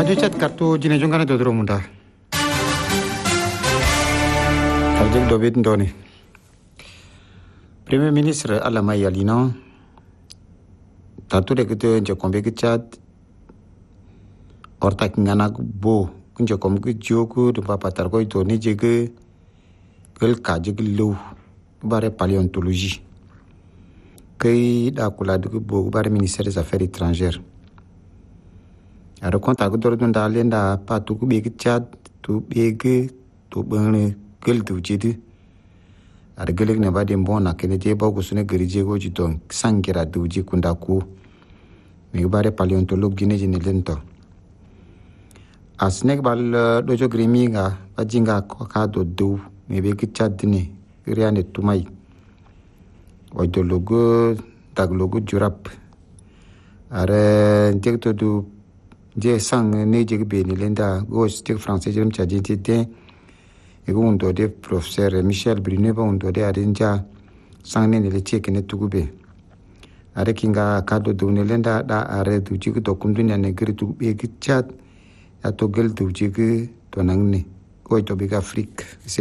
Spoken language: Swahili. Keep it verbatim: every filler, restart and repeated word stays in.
Radio chat kartu jine jongana dodro munda. Karjek dobit ndoni. Premier ministre Alama Yalino tatu de kete nje kombe ke chat orta kingana bo kunje kom ke joku de papa tar ko to ni jege kel ka jege lo bare paléontologie kay da kula de bo bare ministère des affaires étrangères ara konta ko dor dun dalenda patu ku be ke chat tu bege to bane kel du jidi ada geleg ne ba dem bona kene je ba ko sune gari je go jidon sangira duji kunda ku me bare paléontologue gine jine lento asnek bal dojo griminga bajinga ko ka do do me be kitadne riane tumai o do logo tag logo jurap are tekto du je sang ne je be ni lenda go stik français jëm cha jiti de e go ndo de professeur Michel Brunet ba ndo de arinja sang ne le cheke ne tugube are kinga ka do do ne lenda da are du ji ko kundu ne gri tu be kitchat ya to gel du ji to nangne ko to be Afrique